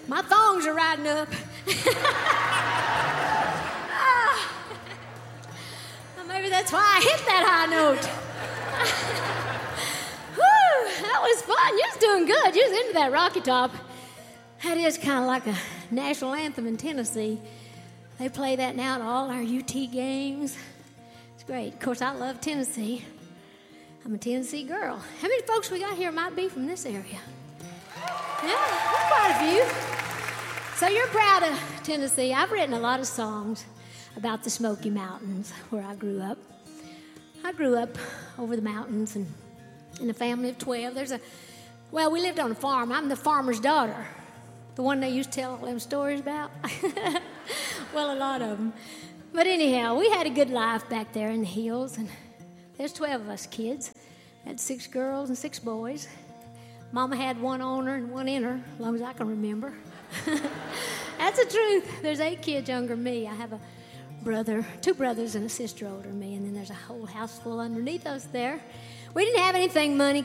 My thongs are riding up. Well, maybe that's why I hit that high note. Whew, that was fun. You was doing good. You was into that Rocky Top. That is kind of like a national anthem in Tennessee. They play that now at all our UT games. It's great. Of course, I love Tennessee. I'm a Tennessee girl. How many folks we got here might be from this area? Yeah, quite a few. So you're proud of Tennessee. I've written a lot of songs about the Smoky Mountains, where I grew up. I grew up over the mountains and in a family of 12. We lived on a farm. I'm the farmer's daughter, the one they used to tell all them stories about. Well, a lot of them. But anyhow, we had a good life back there in the hills, and there's 12 of us kids. I had 6 girls and 6 boys. Mama had one on her and one in her, as long as I can remember. That's the truth. There's 8 kids younger than me. I have a brother, 2 brothers and a sister older than me, and then there's a whole house full underneath us there. We didn't have anything money